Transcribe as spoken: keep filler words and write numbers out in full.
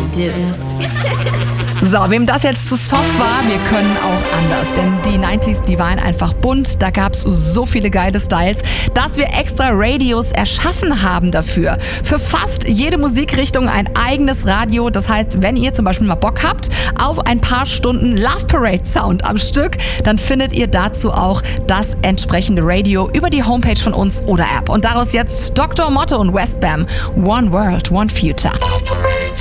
do. So, wem das jetzt zu soft war, wir können auch anders. Denn die neunziger, die waren einfach bunt. Da gab es so viele geile Styles, dass wir extra Radios erschaffen haben dafür. Für fast jede Musikrichtung ein eigenes Radio. Das heißt, wenn ihr zum Beispiel mal Bock habt auf ein paar Stunden Love Parade Sound am Stück, dann findet ihr dazu auch das entsprechende Radio über die Homepage von uns oder App. Und daraus jetzt Doktor Motte und Westbam. One World, One Future.